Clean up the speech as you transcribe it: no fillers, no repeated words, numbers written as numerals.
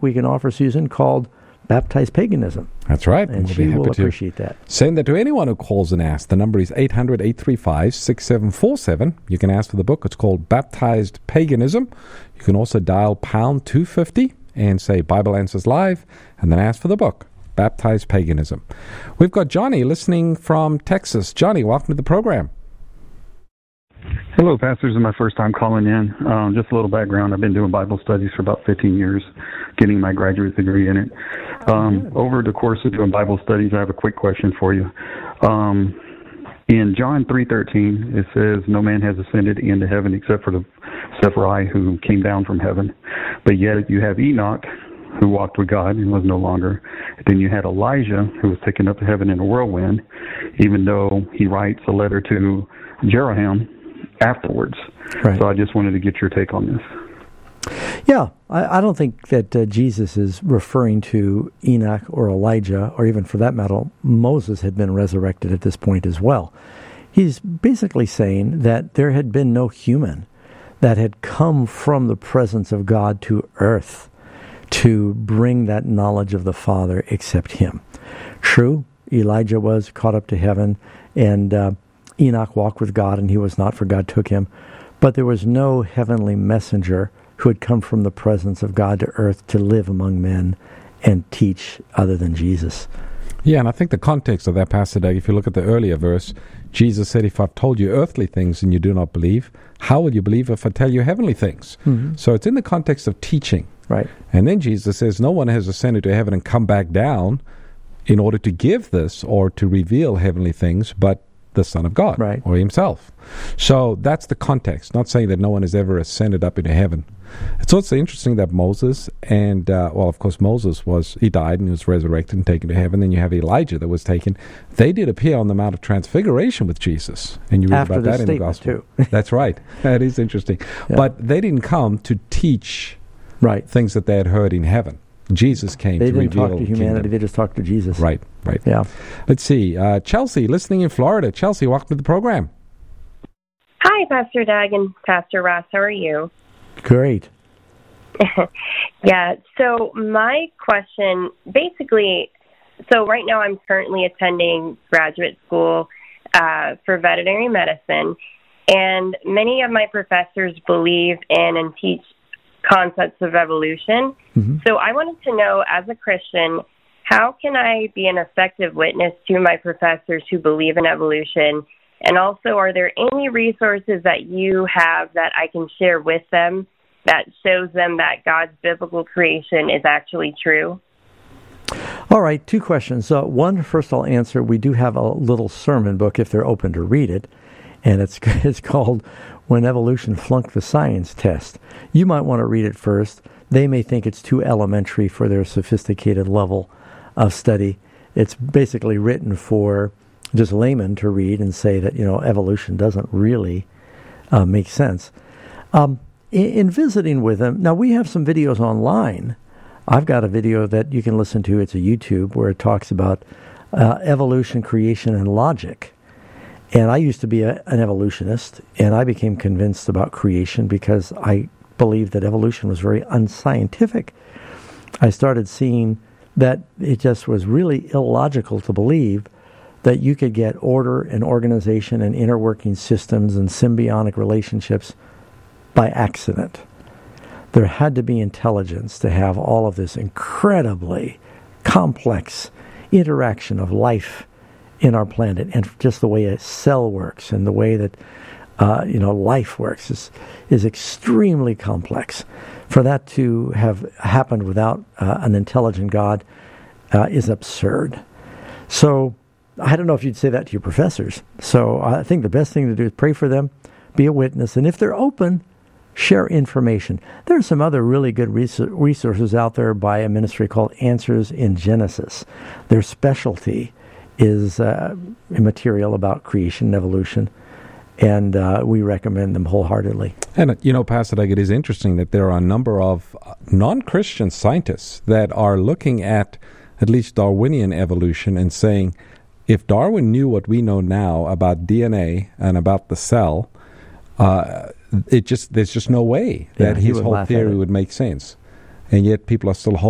we can offer Susan called Baptized Paganism. That's right. And we'll she be happy will to appreciate that. send that to anyone who calls and asks. The number is 800-835-6747. You can ask for the book. It's called Baptized Paganism. You can also dial pound 250 and say Bible Answers Live, and then ask for the book, Baptized Paganism. We've got Johnny listening from Texas. Johnny, welcome to the program. Hello, Pastor. This is my first time calling in. Just a little background. I've been doing Bible studies for about 15 years, getting my graduate degree in it. Over the course of doing Bible studies, I have a quick question for you. In John 3:13, it says, "No man has ascended into heaven except for I, who came down from heaven. But yet you have Enoch, who walked with God and was no longer. Then you had Elijah, who was taken up to heaven in a whirlwind, even though he writes a letter to Jehoram afterwards." Right. So I just wanted to get your take on this. Yeah, I don't think that Jesus is referring to Enoch or Elijah, or even for that matter, Moses had been resurrected at this point as well. He's basically saying that there had been no human that had come from the presence of God to earth to bring that knowledge of the Father except him. True, Elijah was caught up to heaven, and Enoch walked with God, and he was not, for God took him. But there was no heavenly messenger who had come from the presence of God to earth to live among men and teach other than Jesus. Yeah, and I think the context of that, Pastor Doug, if you look at the earlier verse, Jesus said, "If I've told you earthly things and you do not believe, how will you believe if I tell you heavenly things?" Mm-hmm. So it's in the context of teaching. Right. And then Jesus says, "No one has ascended to heaven and come back down in order to give this or to reveal heavenly things, but the Son of God, right, or himself." So that's the context, not saying that no one has ever ascended up into heaven. It's also interesting that Moses and, of course, Moses he died and he was resurrected and taken to heaven. Then you have Elijah that was taken. They did appear on the Mount of Transfiguration with Jesus. And you read after about that in the Gospel. Too. That's right. That is interesting. Yeah. But they didn't come to teach things that they had heard in heaven. Jesus came to reveal They didn't talk to humanity. kingdom. They just talked to Jesus. Right. Yeah. Let's see. Chelsea, listening in Florida. Chelsea, welcome to the program. Hi, Pastor Doug and Pastor Ross. How are you? Great. Yeah, so my question, basically, right now I'm currently attending graduate school for veterinary medicine, and many of my professors believe in and teach concepts of evolution. Mm-hmm. So I wanted to know, as a Christian, how can I be an effective witness to my professors who believe in evolution? And also, are there any resources that you have that I can share with them that shows them that God's biblical creation is actually true? All right, two questions. One, first I'll answer, we do have a little sermon book if they're open to read it, and it's called When Evolution Flunked the Science Test. You might want to read it first. They may think it's too elementary for their sophisticated level of study. It's basically written for just laymen to read and say that, evolution doesn't really make sense. In visiting with them, now we have some videos online. I've got a video that you can listen to. It's a YouTube where it talks about evolution, creation, and logic. And I used to be an evolutionist, and I became convinced about creation because I believed that evolution was very unscientific. I started seeing that it just was really illogical to believe that you could get order and organization and inner working systems and symbiotic relationships by accident. There had to be intelligence to have all of this incredibly complex interaction of life in our planet, and just the way a cell works and the way that life works is extremely complex. For that to have happened without an intelligent God is absurd. So I don't know if you'd say that to your professors. So I think the best thing to do is pray for them, be a witness, and if they're open, share information. There are some other really good resources out there by a ministry called Answers in Genesis. Their specialty is material about creation and evolution, and we recommend them wholeheartedly. And, Pastor Doug, it is interesting that there are a number of non-Christian scientists that are looking at least Darwinian evolution and saying, if Darwin knew what we know now about DNA and about the cell, there's just no way that his whole theory would make sense. And yet people are still holding